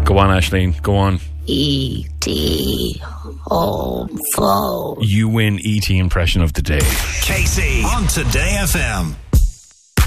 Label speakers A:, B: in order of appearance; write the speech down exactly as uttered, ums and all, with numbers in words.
A: Go on, Aisling. Go on.
B: E T home phone.
A: You win E T impression of the day.
C: Casey on Today F M.